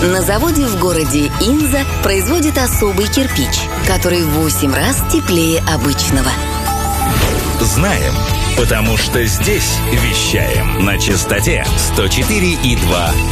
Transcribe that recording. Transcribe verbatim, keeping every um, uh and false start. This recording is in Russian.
На заводе в городе Инза производят особый кирпич, который в восемь раз теплее обычного. Знаем, потому что здесь вещаем на частоте сто четыре и два